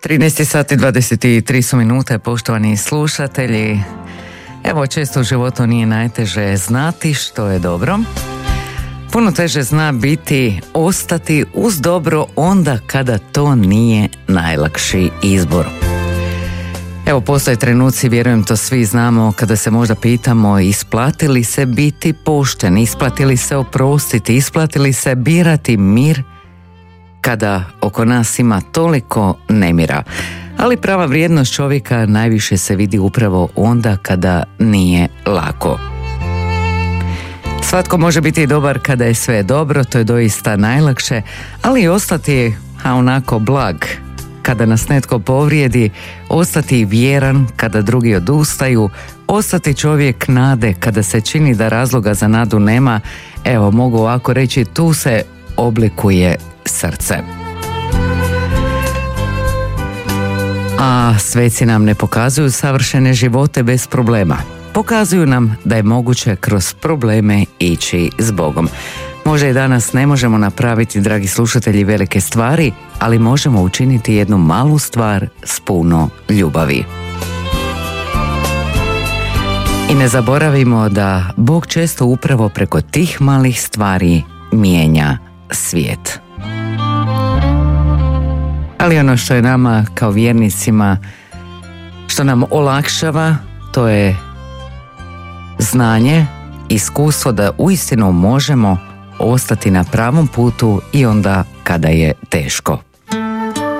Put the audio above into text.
13 sati 23 su minute, poštovani slušatelji. Evo, često u životu nije najteže znati što je dobro. Puno teže zna biti ostati uz dobro onda kada to nije najlakši izbor. Evo, postoje trenuci, vjerujem to svi znamo, kada se možda pitamo isplati li se biti pošten, isplati li se oprostiti, isplati li se birati mir kada oko nas ima toliko nemira. Ali prava vrijednost čovjeka najviše se vidi upravo onda kada nije lako. Svatko može biti dobar kada je sve dobro, to je doista najlakše, ali i ostati onako blag kada nas netko povrijedi, ostati vjeran kada drugi odustaju, ostati čovjek nade kada se čini da razloga za nadu nema. Evo, mogu ovako reći, tu se oblikuje srce. A sveci nam ne pokazuju savršene živote bez problema. Pokazuju nam da je moguće kroz probleme ići s Bogom. Možda i danas ne možemo napraviti, dragi slušatelji, velike stvari, ali možemo učiniti jednu malu stvar s puno ljubavi. I ne zaboravimo da Bog često upravo preko tih malih stvari mijenja svijet. Ali ono što je nama kao vjernicima, što nam olakšava, to je znanje, iskustvo da uistinu možemo ostati na pravom putu i onda kada je teško.